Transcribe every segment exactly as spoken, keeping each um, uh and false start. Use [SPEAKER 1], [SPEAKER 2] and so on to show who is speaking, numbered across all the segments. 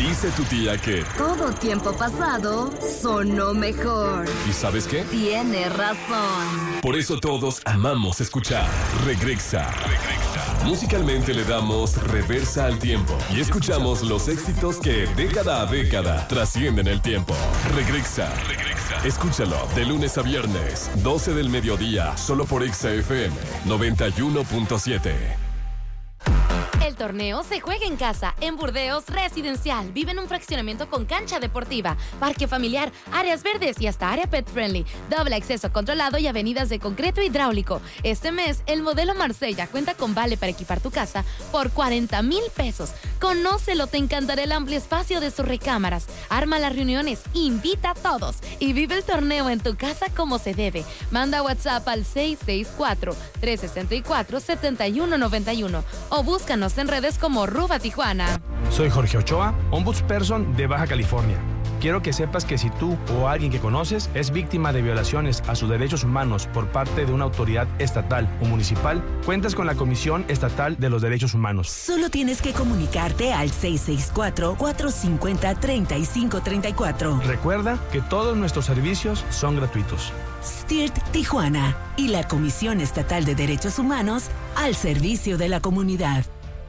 [SPEAKER 1] Dice tu tía que
[SPEAKER 2] todo tiempo pasado sonó mejor.
[SPEAKER 1] ¿y sabes qué?
[SPEAKER 2] Tiene razón.
[SPEAKER 1] Por eso todos amamos escuchar Regrexa. Regrexa. Musicalmente le damos reversa al tiempo y escuchamos los éxitos que década a década trascienden el tiempo. Regrexa. Regrexa. Escúchalo de lunes a viernes, doce del mediodía, solo por Exa F M noventa y uno punto siete.
[SPEAKER 3] El torneo se juega en casa, en Burdeos Residencial. Vive en un fraccionamiento con cancha deportiva, parque familiar, áreas verdes y hasta área pet friendly. Doble acceso controlado y avenidas de concreto hidráulico. Este mes, el modelo Marsella cuenta con vale para equipar tu casa por cuarenta mil pesos. Conócelo, te encantará el amplio espacio de sus recámaras. Arma las reuniones, invita a todos y vive el torneo en tu casa como se debe. Manda WhatsApp al seis seis cuatro, tres seis cuatro, siete uno nueve uno o búscanos en redes como Ruba Tijuana.
[SPEAKER 4] Soy Jorge Ochoa, ombudsperson de Baja California. Quiero que sepas que si tú o alguien que conoces es víctima de violaciones a sus derechos humanos por parte de una autoridad estatal o municipal, cuentas con la Comisión Estatal de los Derechos Humanos.
[SPEAKER 5] Solo tienes que comunicarte al seis seis cuatro, cuatro cinco cero, tres cinco tres cuatro.
[SPEAKER 4] Recuerda que todos nuestros servicios son gratuitos.
[SPEAKER 5] S T I R T Tijuana y la Comisión Estatal de Derechos Humanos al servicio de la comunidad.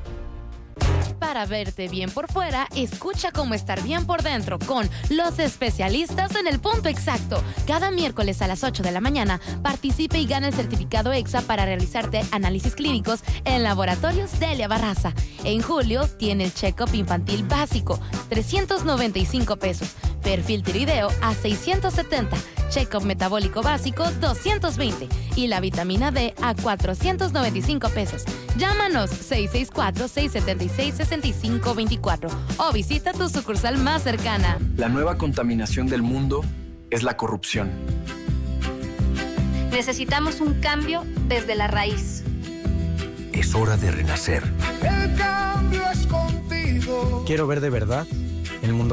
[SPEAKER 3] Para verte bien por fuera, escucha cómo estar bien por dentro con los especialistas en el punto exacto. Cada miércoles a las ocho de la mañana, participe y gana el certificado EXA para realizarte análisis clínicos en Laboratorios Delia Barraza. En julio, tiene el check-up infantil básico, trescientos noventa y cinco pesos. Perfil tiroideo a seiscientos setenta. Check-up metabólico básico, doscientos veinte. Y la vitamina D a cuatrocientos noventa y cinco pesos. Llámanos seis seis cuatro, seis siete seis, seis cinco dos cuatro o visita tu sucursal más cercana.
[SPEAKER 6] La nueva contaminación del mundo es la corrupción.
[SPEAKER 7] Necesitamos un cambio desde la raíz.
[SPEAKER 8] Es hora de renacer.
[SPEAKER 9] El cambio es contigo.
[SPEAKER 10] Quiero ver de verdad el mundo